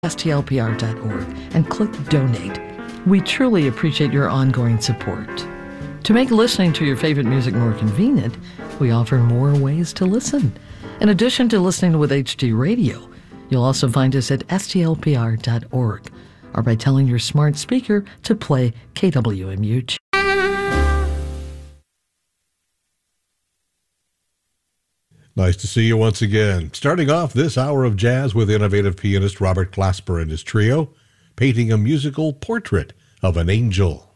stlpr.org and click Donate. We truly appreciate your ongoing support. To make listening to your favorite music more convenient, we offer more ways to listen. In addition to listening with HD Radio, you'll also find us at stlpr.org or by telling your smart speaker to play KWMU. Nice to see you once again. Starting off this hour of jazz with innovative pianist Robert Glasper and his trio, painting a musical portrait of an angel.